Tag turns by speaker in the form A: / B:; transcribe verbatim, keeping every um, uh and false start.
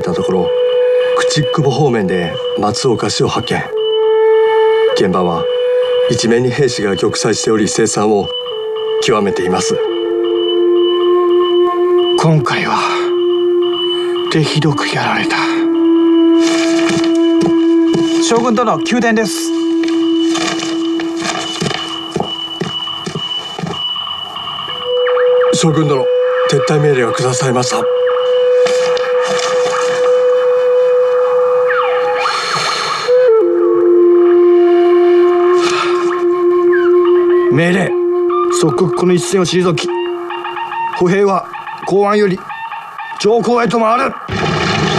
A: たところ、口久保方面で松岡氏を発見。現場は一面に兵士が玉砕しており、凄惨を極めています。
B: 今回は手ひどくやられた。将軍殿、宮殿です。
A: 将軍殿、撤退命令が下されました。
B: 命令、即刻この一戦を退き、歩兵は港湾より上皇へと回る。